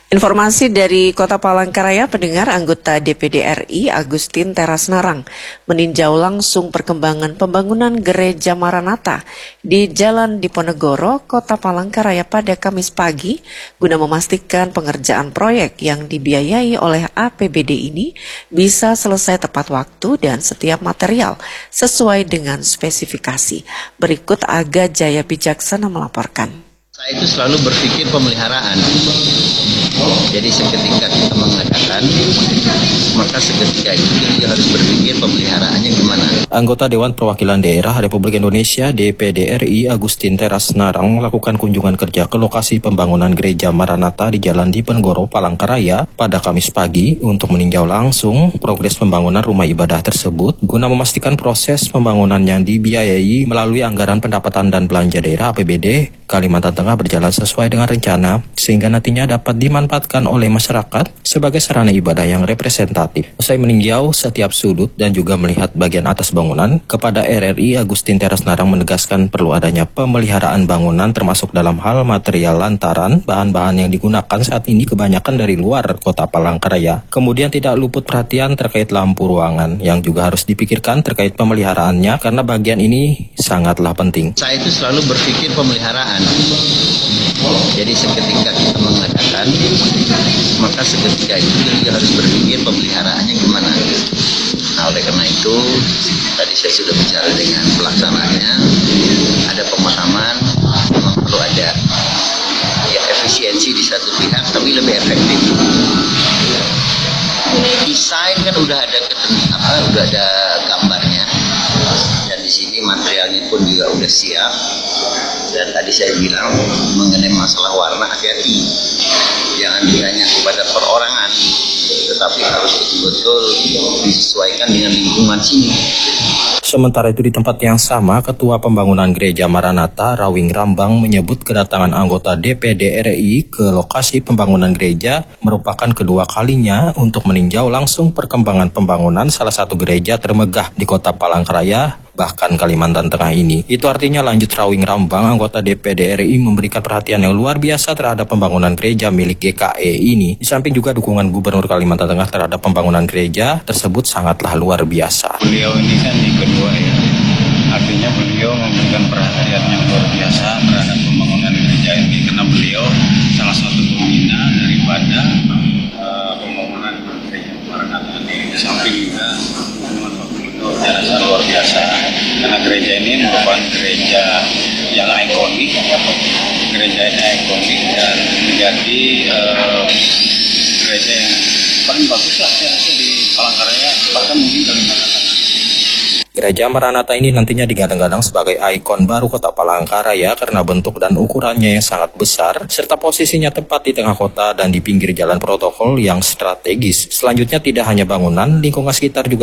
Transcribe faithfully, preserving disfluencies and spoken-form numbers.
Informasi dari Kota Palangkaraya, pendengar, anggota D P D R I Agustin Teras Narang meninjau langsung perkembangan pembangunan Gereja Maranatha di Jalan Diponegoro, Kota Palangkaraya pada Kamis pagi guna memastikan pengerjaan proyek yang dibiayai oleh A P B D ini bisa selesai tepat waktu dan setiap material sesuai dengan spesifikasi. Berikut Aga Jaya Bijaksana melaporkan. Saya itu selalu berpikir pemeliharaan. Jadi seketika kita mengadakan, maka seketika itu kita harus berpikir pemeliharaannya gimana. Anggota Dewan Perwakilan Daerah Republik Indonesia D P D R I Agustin Teras Narang melakukan kunjungan kerja ke lokasi pembangunan Gereja Maranatha di Jalan Diponegoro, Palangkaraya pada Kamis pagi untuk meninjau langsung progres pembangunan rumah ibadah tersebut guna memastikan proses pembangunan yang dibiayai melalui anggaran pendapatan dan belanja daerah A P B D Kalimantan Tengah berjalan sesuai dengan rencana sehingga nantinya dapat dimanfaatkan oleh masyarakat sebagai sarana ibadah yang representatif. Usai meninjau setiap sudut dan juga melihat bagian atas bangunan, kepada R R I Agustin Teras Narang menegaskan perlu adanya pemeliharaan bangunan termasuk dalam hal material lantaran bahan-bahan yang digunakan saat ini kebanyakan dari luar Kota Palangkaraya. Kemudian tidak luput perhatian terkait lampu ruangan yang juga harus dipikirkan terkait pemeliharaannya karena bagian ini sangatlah penting. Saya itu selalu berpikir pemeliharaan. Jadi seketika kita mengadakan, maka seketika itu kita harus berpikir pemeliharaannya gimana. Nah, oleh karena itu tadi saya sudah bicara dengan pelaksanaannya, ada pemahaman memang perlu ada ya efisiensi di satu pihak tapi lebih efektif. Desain kan udah ada apa, udah ada gambarnya, dan di sini materialnya pun juga udah siap. Dan tadi saya bilang mengenai masalah warna, hati-hati, jangan ditanya kepada perorangan, tetapi harus betul-betul disesuaikan dengan lingkungan sini. Sementara itu di tempat yang sama, Ketua Pembangunan Gereja Maranatha Rawing Rambang menyebut kedatangan anggota D P D R I ke lokasi pembangunan gereja merupakan kedua kalinya untuk meninjau langsung perkembangan pembangunan salah satu gereja termegah di Kota Palangkaraya, bahkan Kalimantan Tengah ini. Itu artinya, lanjut Rawing Rambang, anggota D P D R I memberikan perhatian yang luar biasa terhadap pembangunan gereja milik G K E ini. Di samping juga dukungan Gubernur Kalimantan Tengah terhadap pembangunan gereja tersebut sangatlah luar biasa. Beliau ini kan di kedua ya, artinya beliau memberikan perhatian yang luar biasa terhadap pembangunan gereja ini karena beliau salah satu pembina daripada uh, pembangunan gereja Maranatha ini. Di samping juga jasa luar biasa karena gereja ini merupakan gereja yang ikonik, gereja yang ikonik dan menjadi uh, gereja yang paling bagus lah saya rasa di Palangkaraya, bahkan mungkin Kalimantan Tengah. Gereja Maranatha ini nantinya digadang-gadang sebagai ikon baru Kota Palangkaraya karena bentuk dan ukurannya yang sangat besar, serta posisinya tepat di tengah kota dan di pinggir jalan protokol yang strategis. Selanjutnya tidak hanya bangunan, lingkungan sekitar juga